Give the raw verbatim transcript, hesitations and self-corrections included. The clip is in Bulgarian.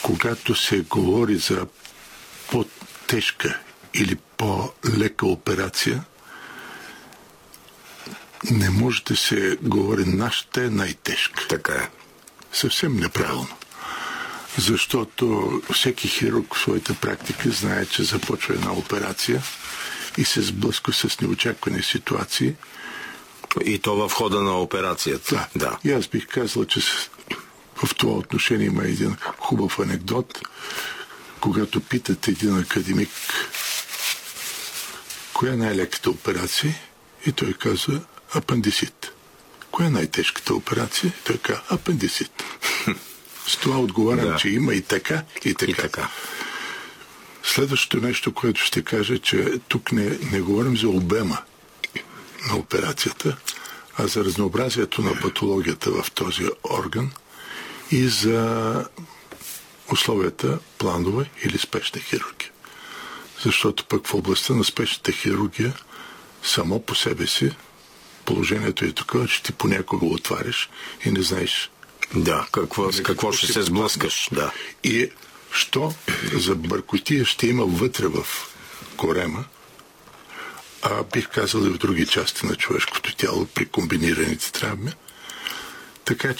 когато се говори за по-тежка или по-лека операция, не може да се говори нашата е най-тежка. Така е. Съвсем неправилно. Защото всеки хирург в своята практика знае, че започва една операция и се сблъсква с неочаквани ситуации. И то в хода на операцията. Да. да. И аз бих казал, че в това отношение има един хубав анекдот. Когато питат един академик коя е най-леката операция, и той казва апендицит. Коя е най-тежката операция? И той казва апендицит. С това отговарям, да. че има и така, и така. И така. Следващото нещо, което ще кажа, че тук не, не говорим за обема на операцията, а за разнообразието на патологията в този орган и за условията планова или спешна хирургия. Защото пък в областта на спешната хирургия само по себе си положението е такова, че ти понякога отваряш и не знаеш да, какво, с какво ще се сблъскаш. Да. И що за бъркотия ще има вътре в корема, а бих казал и в други части на човешкото тяло при комбинираните травми. Така че